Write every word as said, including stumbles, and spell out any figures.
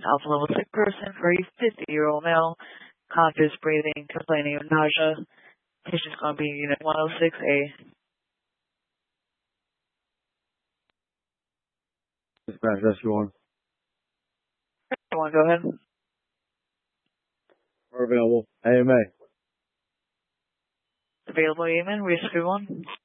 alpha level sick person for a fifty-year-old male, conscious breathing, complaining of nausea. Patient's going to be Unit one oh six A. Dispatch rescue one. One, go ahead. We're available. A M A. Available, Amen. Rescue one.